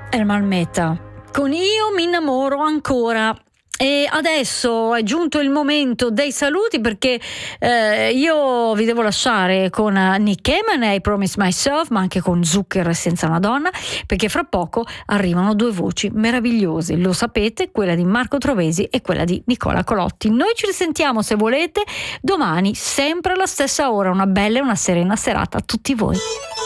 Ermal Meta con Io mi innamoro ancora. E adesso è giunto il momento dei saluti, perché io vi devo lasciare con Nick Cayman, I Promise Myself, ma anche con Zucker senza una donna, perché fra poco arrivano due voci meravigliose, lo sapete, quella di Marco Trovesi e quella di Nicola Colotti. Noi ci risentiamo, se volete, domani sempre alla stessa ora. Una bella e una serena serata a tutti voi.